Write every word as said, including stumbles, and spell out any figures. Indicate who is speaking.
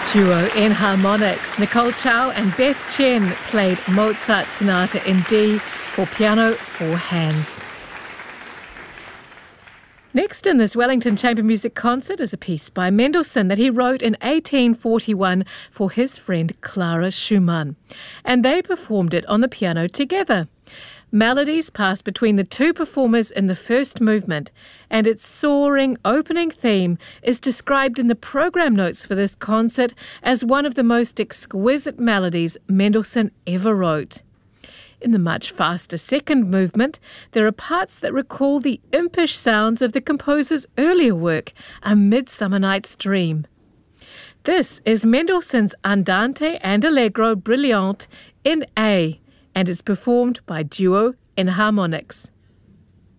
Speaker 1: Duo Enharmonics. Nicole Chow and Beth Chen played Mozart Sonata in D for piano, four hands. Next in this Wellington Chamber Music concert is a piece by Mendelssohn that he wrote in eighteen forty-one for his friend Clara Schumann, and they performed it on the piano together. Melodies pass between the two performers in the first movement, and its soaring opening theme is described in the program notes for this concert as one of the most exquisite melodies Mendelssohn ever wrote. In the much faster second movement, there are parts that recall the impish sounds of the composer's earlier work, A Midsummer Night's Dream. This is Mendelssohn's Andante and Allegro Brillante in A, and it's performed by Duo Enharmonics.